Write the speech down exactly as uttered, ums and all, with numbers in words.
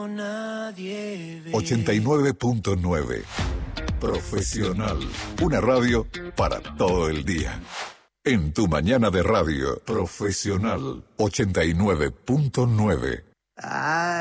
ochenta y nueve punto nueve. Profesional. Una radio para todo el día. En tu mañana de radio. Profesional. ochenta y nueve punto nueve. Ay.